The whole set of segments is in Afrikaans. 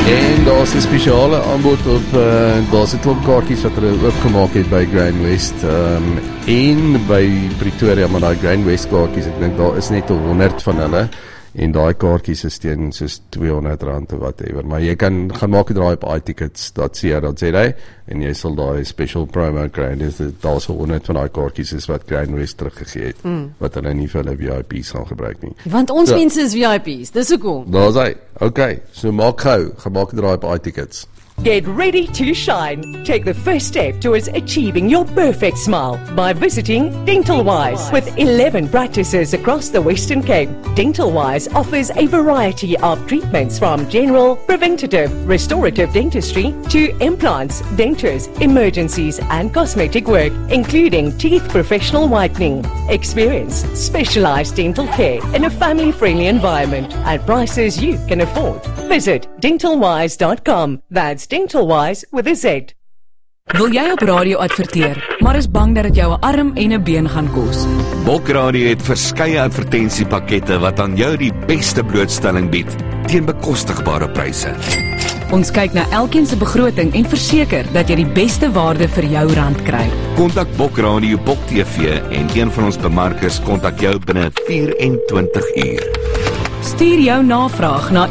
En daar's 'n spesiale aanbod op daar's 'n klomp kaartjies wat hulle oopgemaak het by Grand West en by Pretoria, maar daai Grand West kaartjies, ek dink daar is net 100 van hulle en daai kaartjies is teen soos R200 of whatever, maar jy kan gaan maak 'n draai op itickets.co.za en jy sal daai special promo kry. Daar's 100 van daai kaartjies is wat Grand West teruggegee het, wat hulle nie vir hulle VIP's gaan gebruik nie. Want ons mense is VIP's, dis hoekom. Daar's hy. Okay, so maak gou, gaan maak 'n draai op itickets. Get ready to shine. Take the first step towards achieving your perfect smile by visiting Dental Wise. With 11 practices across the Western Cape, Dental Wise offers a variety of treatments from general, preventative, restorative dentistry to implants, dentures, emergencies and cosmetic work, including teeth professional whitening. Experience specialized dental care in a family-friendly environment at prices you can afford. Visit dentalwise.com. That's Dentalwise with a Z. Wil jy op radio adverteer, maar is bang dat dit jou 'n arm en 'n been gaan kos? Bok Radio het verskeie advertensiepakkette wat aan jou die beste blootstelling bied teen bekostigbare pryse. Ons kyk na elkeen se begroting en verseker dat jy die beste waarde vir jou rand kry. Kontak Bok Radio, Bok TV en een van ons bemarkers kontak jou binne 24 uur. Stuur jou navraag na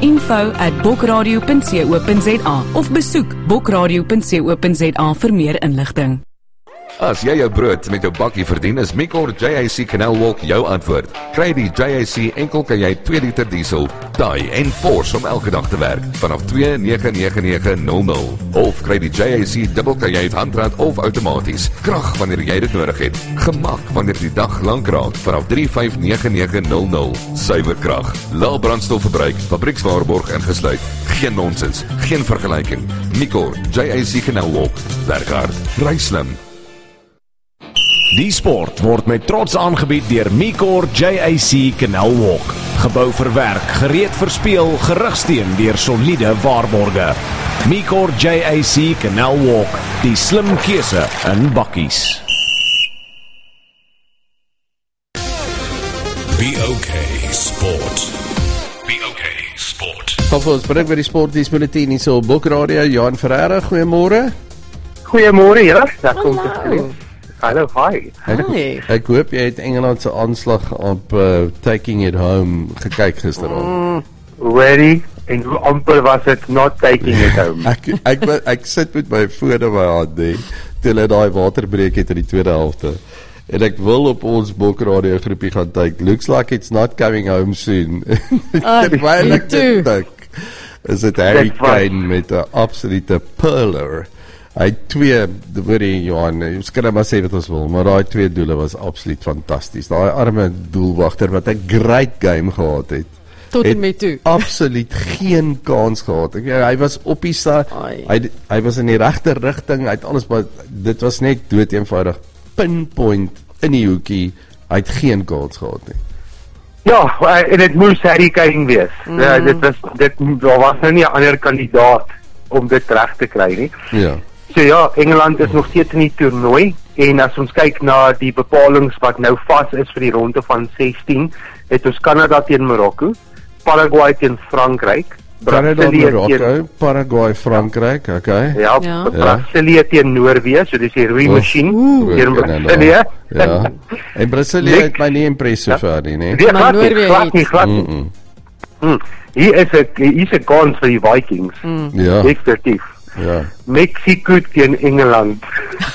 info@bokradio.co.za of besoek bokradio.co.za vir meer inligting. As jy jou brood met jou bakkie verdien, is Micor JAC Canal Walk jou antwoord. Kry die JAC enkel kajuit 2 liter diesel, taai en force om elke dag te werk vanaf 2,99900. Of kry die JAC dubbel kajuit handrat of outomaties. Krag wanneer jy dit nodig het. Gemak wanneer die dag lank raak vanaf 3,59900. Suiwer krag, lae brandstofverbruik, fabriekswaarborg ingesluit. Geen nonsens, geen vergelyking. Micor JAC Canal Walk. Werk hard, ry slim. Die sport word met trots aangebied deur Micor JAC Canal Walk. Gebou vir werk, gereed vir speel, gerugsteun deur soliede waarborge. Micor JAC Canal Walk, die slim keuse in bakkies. BOK Sport. BOK Sport. Kom ons bereik by die sportdiensbulletin hier so op Bok Radio. Johan Ferreira, goeiemôre. Goeiemôre, julle. Daar kom dit. Hallo, hi. Ek hoop jy het Engeland se aanslag op Taking It Home gekyk gisteraand. Ready? En hoe amper was dit not Taking It Home? ek sit met my foon in my hand, toe hulle daai waterbreek het in die tweede helfte. En ek wil op ons Bok Radio groepie gaan kyk. Looks like it's not coming home soon. Terwyl ek dit dink, is dit Harry Kane met 'n absolute pearler. Hy het 2, Johan, ons kan maar sê wat ons wil, maar daai 2 doele was absoluut fantasties. Daai arme doelwagter wat 'n great game gehad het. Tot en met toe. Absoluut geen kans gehad. Hy was op die hy was in die regte rigting, hy het alles, maar dit was net dood eenvoudig pinpoint in die hoekie. Hy het geen kans gehad nie. Ja, en dit moes Harry Kane wees. Dit was nou nie 'n ander kandidaat om dit reg te kry nie. Ja. So ja, Engeland is nog steeds in die toernooi en as ons kyk na die bepalings wat nou vas is vir die ronde van 16, het ons Kanada teen Marokko, Paraguay teen Frankryk, Paraguay, Frankryk, okay. Ja, Brasilië teen Noorwe, so dis die roei masjien teen Brasilië. Ja. En Brasilië het my nie impressief ver nie, né? Maar Noorwe het. Hier is 'n kans vir die Vikings. Ja. Definitief. Ja. Mexico teen Engeland.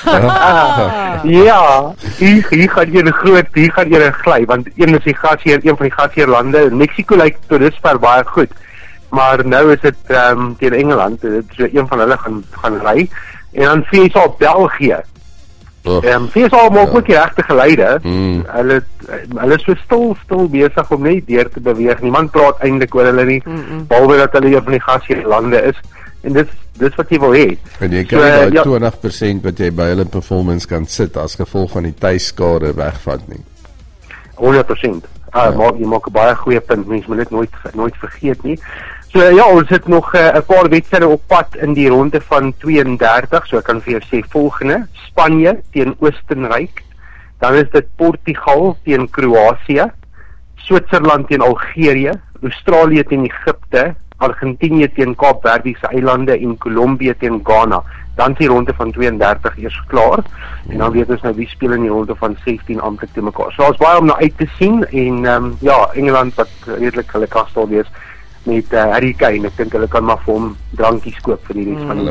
Ja, hier gaan jy gly, want een van die gasheerlande, en Mexico lyk tot dusver baie goed, maar nou is dit teen Engeland, so een van hulle gaan ry, en dan VSA België. VSA maak ook die regte geleide, hulle is so stil besig om net deur te beweeg, niemand praat eintlik oor hulle nie, behalwe dat hulle een van die gasheerlande is, en dis wat jy wil hê. En jy kan die 20% wat jy by hulle performance kan sit as gevolg van die tuiskade wegvat nie. 100%. Jy maak 'n baie goeie punt, mens moet dit nooit vergeet nie. So ja, ons het nog 'n paar wedstryde op pad in die ronde van 32, so ek kan vir jou sê volgende: Spanje teen Oostenryk, dan is dit Portugal teen Kroasie, Switserland teen Algerië, Australië teen Egipte, Argentinië teen Kaapverde se eilande en Kolombie teen Ghana. Dan is die ronde van 32 eers klaar en dan weet ons nou wie speel in die ronde van 16 amptelik te mekaar. So ons baie om na uit te sien en Engeland wat redelik gelukkig sal wees met Harry Kane. Ek dink hulle kan maar vir hom drankies koop vir die res van die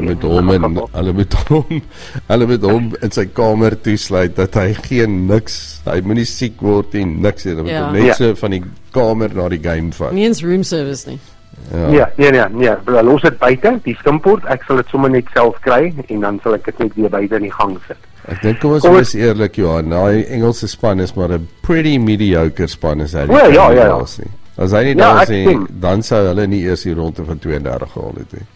hulle moet hom in sy kamer toesluit dat hy hy moenie siek word en niks nie. Hulle moet net so van die kamer na die game vat. Nie eens room service nie. Nee, los dit buite, die skimport, ek sal dit sommer net self kry en dan sal ek dit net weer buite in die gang sit. Ek dink kom ons wees eerlik, Johan, die Engelse span is maar 'n pretty mediocre span as hy ja. As hy nie daar is nie, dan sou hulle nie eers die ronde van 32 gehaal het nie.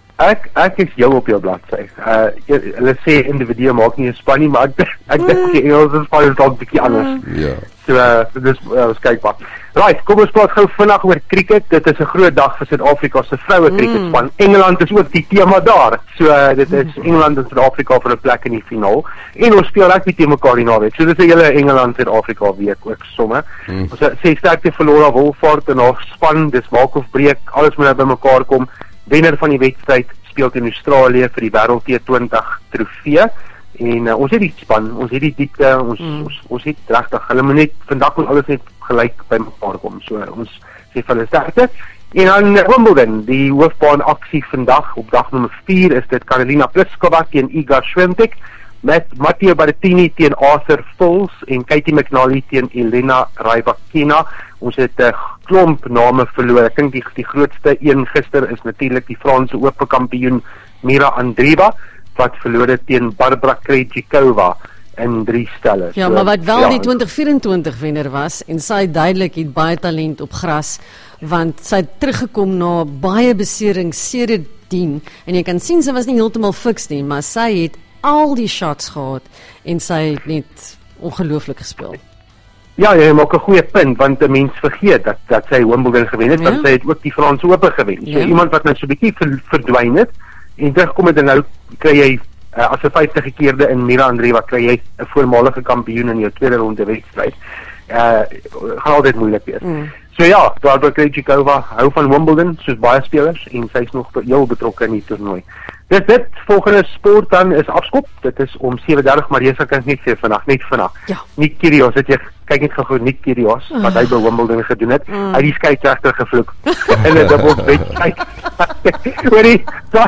Ek is jou op jou bladsy. Hulle sê individue maak nie 'n span nie, maar ek dink die Engelse span is dalk 'n bietjie anders. Ja. So dis ons kyk wat. Right, kom ons praat gou vinnig oor cricket. Dit is 'n groot dag vir Suid-Afrika se vroue cricketspan. Engeland is ook die tema daar. So dit is Engeland en Suid-Afrika vir 'n plek in die finaal. En ons speel rugby teen mekaar die naweek. So dis 'n hele Engeland-Suid-Afrika week ook somme. Ons sê sterkte vir Laura Wolfhard en haar span, dis maak of breek, alles moet nou bymekaar kom. Wenner van die wedstryd speel teen Australië vir die Wêreld T20 trofee. En ons het die span, ons het die diepte, ons het regtig, hulle moet net vandag moet alles net gelyk by mekaar kom. So ons sê vir hulle sterkte. En dan Wimbledon, die hoofbaan aksie vandag op dag nommer 4 is dit Karolina Pliskova teen Iga Swiatek, met Matteo Berrettini teen Arthur Fils en Katie McNally teen Elena Rybakina. Ons het 'n klomp name verloor. Ek dink die grootste een gister is natuurlik die Franse Ope kampioen Mira Andreeva wat verloor het teen Barbara Krejcikova in 3 stelle. Ja, maar wat wel die 2024 wenner was en sy duidelik het baie talent op gras, want sy het teruggekom na baie beserings sedertdien en jy kan sien sy was nie heeltemal fiks nie, maar sy het al die shots gehad en sy het net ongelooflik gespeel. Ja, jy maak 'n goeie punt, want 'n mens vergeet dat sy Wimbledon gewen het, want sy het ook die Franse Ope gewen. So iemand wat nou so 'n bietjie verdwyn het en terugkom het en nou kry jy as 'n 50-gekeerde in Mira Andreeva kry jy 'n voormalige kampioen in jou tweede ronde wedstryd. Gaan altyd moeilik wees. So ja, Barbara Krejcikova hou van Wimbledon soos baie spelers en sy is nog heel betrokke in die toernooi. Dis dit, volgende sport dan is afskop. Dit is om 7:30, maar jy sal kan net sê vandag. Ja. Nick Kyrgios, het jy kyk net gou Nick Kyrgios wat hy by Wimbledon gedoen het. Hy het die skeieregter gevloek in 'n dubbelwedstryd. Hoorie,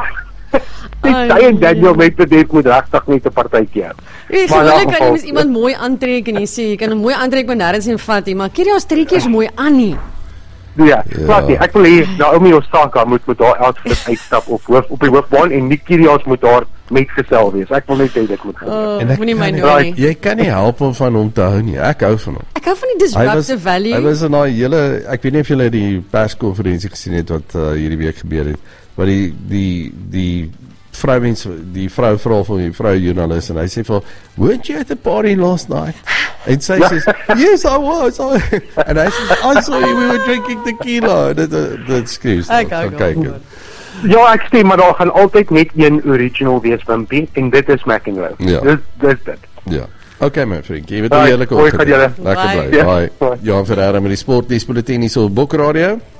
sy en Daniel Medvedev moet regtig net 'n partytjie hê. Gewoonlik kan jy mens iemand mooi aantrek en jy sê jy kan hom mooi aantrek maar nêrens en vat nie, maar Kyrgios trekkies mooi aan nie. Ja, ek wil hê Naomi Osaka moet haar outfit uitstap op die hoofbaan en Nick Kyrgios moet daar metgesel wees. Ek wil net hê dit moet gebeur. Moenie my nou nie. Jy kan nie help om van hom te hou nie. Ek hou van hom. Ek hou van die disruptive value. Hy was in daai hele, ek weet nie of julle die perskonferensie gesien het wat hierdie week gebeur het, waar die vrouwens, die vrou vra van die vrou journalist en hy sê vir, weren't you at the party last night? En sy sê, yes I was. En hy sê, I saw you, we were drinking tequila. Dit skreeuw. Ja, ek stem, maar daar gaan altyd net een original wees, Wimpy, en dit is McEnroe. Ja. Dis dit. Ja. Okay my vriend, jy weet hoe heerlik opgedoen. Lekker bly. Bye. Johan Ferreira met die Sportnuusbulletin hier op Bok Radio.